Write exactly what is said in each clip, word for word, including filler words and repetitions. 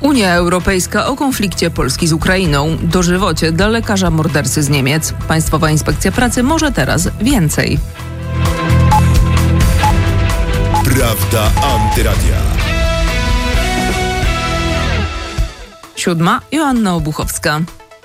Unia Europejska o konflikcie Polski z Ukrainą. Dożywocie dla lekarza mordercy z Niemiec. Państwowa Inspekcja Pracy może teraz więcej. Prawda Antyradia. Siódma. Joanna Obuchowska.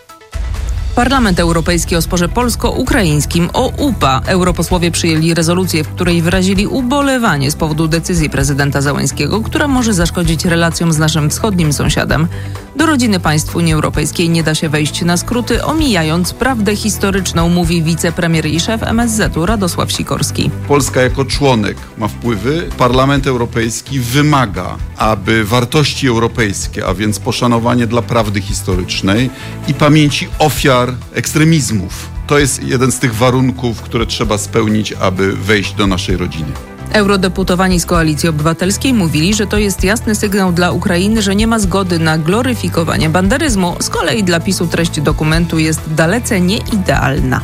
Parlament Europejski o sporze polsko-ukraińskim o U P A. Europosłowie przyjęli rezolucję, w której wyrazili ubolewanie z powodu decyzji prezydenta Zełenskiego, która może zaszkodzić relacjom z naszym wschodnim sąsiadem. Do rodziny państw Unii Europejskiej nie da się wejść na skróty, omijając prawdę historyczną, mówi wicepremier i szef M S Z u Radosław Sikorski. Polska jako członek ma wpływy. Parlament Europejski wymaga, aby wartości europejskie, a więc poszanowanie dla prawdy historycznej i pamięci ofiar ekstremizmów. To jest jeden z tych warunków, które trzeba spełnić, aby wejść do naszej rodziny. Eurodeputowani z Koalicji Obywatelskiej mówili, że to jest jasny sygnał dla Ukrainy, że nie ma zgody na gloryfikowanie banderyzmu. Z kolei dla PiSu treść dokumentu jest dalece nieidealna.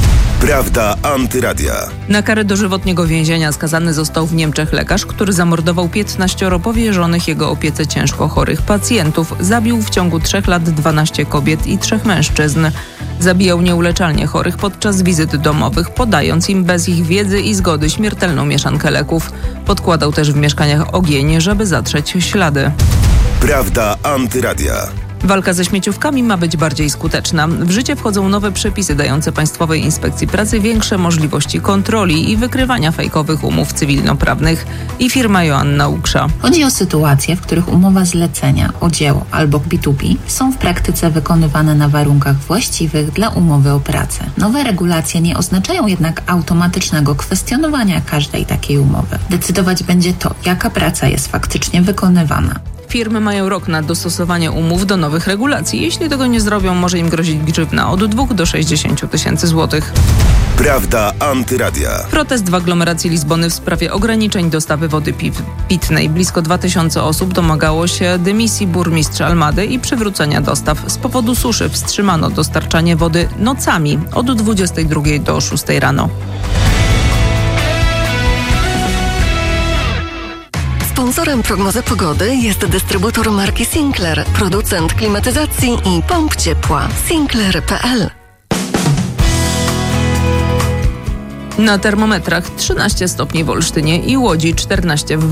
Prawda Antyradia. Na karę dożywotniego więzienia skazany został w Niemczech lekarz, który zamordował piętnaścioro powierzonych jego opiece ciężko chorych pacjentów. Zabił w ciągu trzech lat dwanaście kobiet i trzech mężczyzn. Zabijał nieuleczalnie chorych podczas wizyt domowych, podając im bez ich wiedzy i zgody śmiertelną mieszankę leków. Podkładał też w mieszkaniach ogień, żeby zatrzeć ślady. Prawda Antyradia. Walka ze śmieciówkami ma być bardziej skuteczna. W życie wchodzą nowe przepisy dające Państwowej Inspekcji Pracy większe możliwości kontroli i wykrywania fejkowych umów cywilnoprawnych. I firma Joanna Uksza. Chodzi o sytuacje, w których umowa zlecenia o dzieło albo B dwa B są w praktyce wykonywane na warunkach właściwych dla umowy o pracę. Nowe regulacje nie oznaczają jednak automatycznego kwestionowania każdej takiej umowy. Decydować będzie to, jaka praca jest faktycznie wykonywana. Firmy mają rok na dostosowanie umów do nowych regulacji. Jeśli tego nie zrobią, może im grozić grzywna od dwóch do sześćdziesięciu tysięcy złotych. Prawda Antyradia. Protest w aglomeracji Lizbony w sprawie ograniczeń dostawy wody pitnej. Blisko dwa tysiące osób domagało się dymisji burmistrza Almady i przywrócenia dostaw. Z powodu suszy wstrzymano dostarczanie wody nocami od dwudziestej drugiej do szóstej rano. Sponsorem prognozy pogody jest dystrybutor marki Sinclair, producent klimatyzacji i pomp ciepła. Sinclair kropka p l. Na termometrach trzynaście stopni w Olsztynie i Łodzi, czternaście w